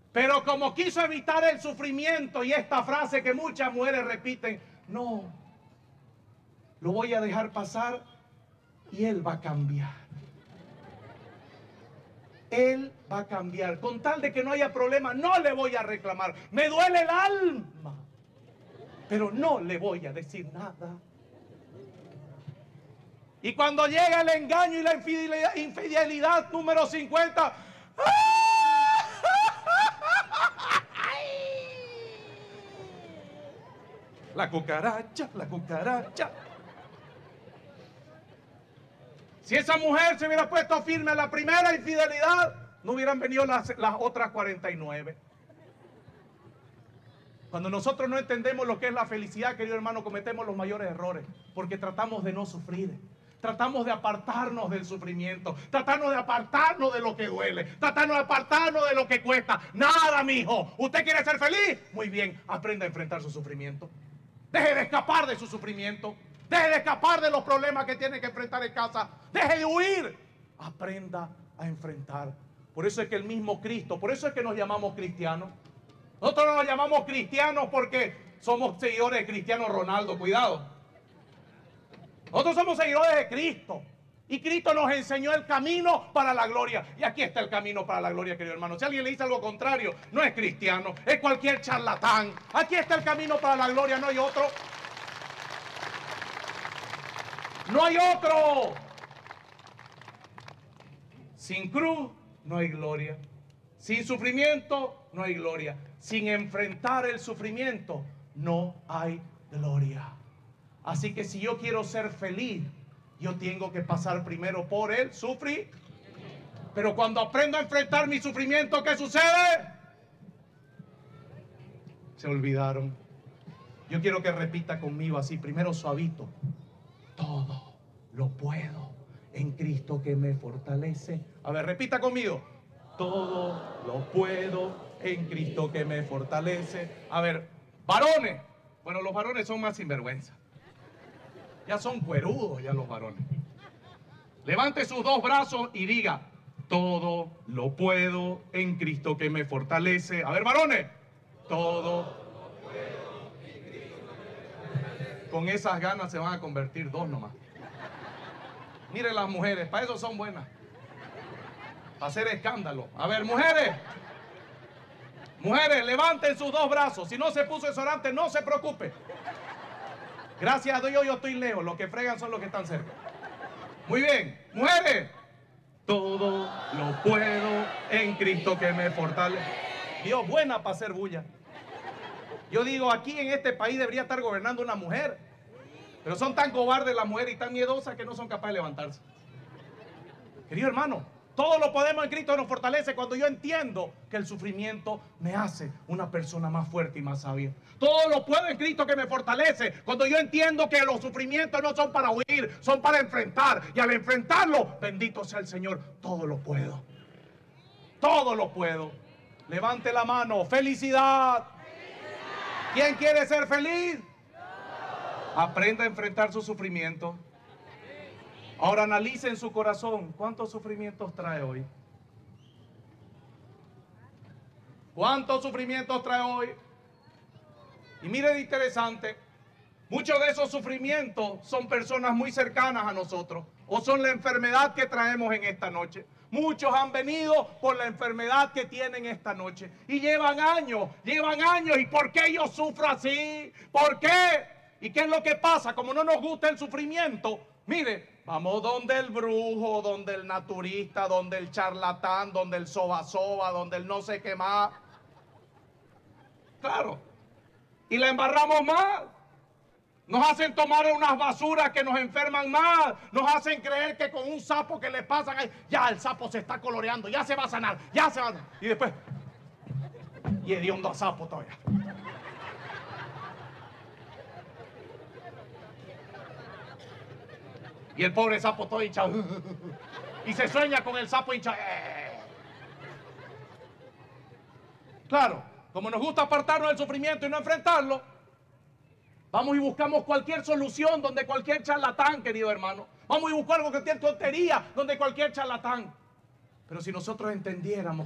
Pero como quiso evitar el sufrimiento y esta frase que muchas mujeres repiten, no, lo voy a dejar pasar y él va a cambiar. Él va a cambiar. Con tal de que no haya problema, no le voy a reclamar. Me duele el alma, pero no le voy a decir nada. Y cuando llega el engaño y la infidelidad número 50, la cucaracha, la cucaracha. Si esa mujer se hubiera puesto firme en la primera infidelidad, no hubieran venido las otras 49. Cuando nosotros no entendemos lo que es la felicidad, querido hermano, cometemos los mayores errores, porque tratamos de no sufrir. Tratamos de apartarnos del sufrimiento, tratamos de apartarnos de lo que duele, tratamos de apartarnos de lo que cuesta. Nada, mijo. ¿Usted quiere ser feliz? Muy bien, aprenda a enfrentar su sufrimiento. Deje de escapar de su sufrimiento. Deje de escapar de los problemas que tiene que enfrentar en casa. Deje de huir. Aprenda a enfrentar. Por eso es que el mismo Cristo, por eso es que nos llamamos cristianos. Nosotros no nos llamamos cristianos porque somos seguidores de Cristiano Ronaldo, cuidado. Nosotros somos seguidores de Cristo. Y Cristo nos enseñó el camino para la gloria. Y aquí está el camino para la gloria, querido hermano. Si alguien le dice algo contrario, no es cristiano, es cualquier charlatán. Aquí está el camino para la gloria, no hay otro. No hay otro. Sin cruz no hay gloria. Sin sufrimiento no hay gloria. Sin enfrentar el sufrimiento no hay gloria. Así que si yo quiero ser feliz, yo tengo que pasar primero por el sufrir. Pero cuando aprendo a enfrentar mi sufrimiento, ¿qué sucede? Se olvidaron. Yo quiero que repita conmigo así, primero suavito. Todo lo puedo en Cristo que me fortalece. A ver, repita conmigo. Todo lo puedo en Cristo que me fortalece. A ver, varones. Bueno, los varones son más sinvergüenza. Ya son cuerudos ya los varones. Levante sus dos brazos y diga, todo lo puedo en Cristo que me fortalece. A ver, varones. Todo lo puedo en Cristo que me fortalece. Con esas ganas se van a convertir dos nomás. Miren las mujeres, para eso son buenas. Para hacer escándalo. A ver, mujeres. Mujeres, levanten sus dos brazos. Si no se puso eso antes, no se preocupe. Gracias a Dios yo estoy lejos. Los que fregan son los que están cerca. Muy bien. Mujeres. Todo lo puedo en Cristo que me fortalece. Dios, buena para hacer bulla. Yo digo, aquí en este país debería estar gobernando una mujer. Pero son tan cobardes las mujeres y tan miedosas que no son capaces de levantarse. Querido hermano, todo lo podemos en Cristo, nos fortalece cuando yo entiendo que el sufrimiento me hace una persona más fuerte y más sabia. Todo lo puedo en Cristo que me fortalece cuando yo entiendo que los sufrimientos no son para huir, son para enfrentar. Y al enfrentarlo, bendito sea el Señor, todo lo puedo. Todo lo puedo. Levante la mano. ¡Felicidad! ¿Quién quiere ser feliz? Aprenda a enfrentar su sufrimiento. Ahora analice en su corazón cuántos sufrimientos trae hoy. ¿Cuántos sufrimientos trae hoy? Y mire de interesante, muchos de esos sufrimientos son personas muy cercanas a nosotros o son la enfermedad que traemos en esta noche. Muchos han venido por la enfermedad que tienen esta noche y llevan años. ¿Y por qué yo sufro así? ¿Por qué? ¿Y qué es lo que pasa? Como no nos gusta el sufrimiento, mire, vamos donde el brujo, donde el naturista, donde el charlatán, donde el soba, donde el no sé qué más. Claro. Y la embarramos más. Nos hacen tomar unas basuras que nos enferman más. Nos hacen creer que con un sapo que le pasan ahí, ya el sapo se está coloreando, ya se va a sanar, ya se va a sanar. Y después, y hediondo a sapo todavía. Y el pobre sapo todo hinchado. Y se sueña con el sapo hinchado. Claro, como nos gusta apartarnos del sufrimiento y no enfrentarlo, vamos y buscamos cualquier solución donde cualquier charlatán, querido hermano. Vamos y buscamos cualquier tontería donde cualquier charlatán. Pero si nosotros entendiéramos